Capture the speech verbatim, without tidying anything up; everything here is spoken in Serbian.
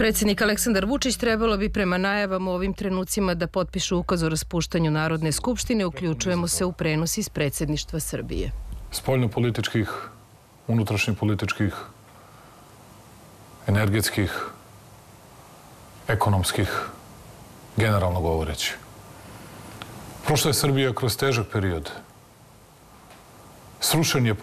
Predsjednik Aleksandar Vučić trebalo bi prema najavama u ovim trenucima da potpišu ukaz o raspuštanju Narodne skupštine. Uključujemo se u prenos iz predsjedništva Srbije. Spoljno-političkih, unutrašnjih političkih, energetskih, ekonomskih, generalno govoreći. Prošla je Srbija kroz težak period. Srušen je